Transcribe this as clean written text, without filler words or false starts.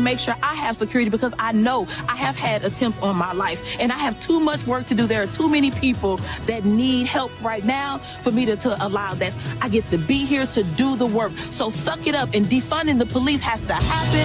make sure I have security because I know I have had attempts on my life and I have too much work to do. There are too many people that need help right now for me to allow that. I get to be here to do the work. So suck it up, and defunding the police has to happen.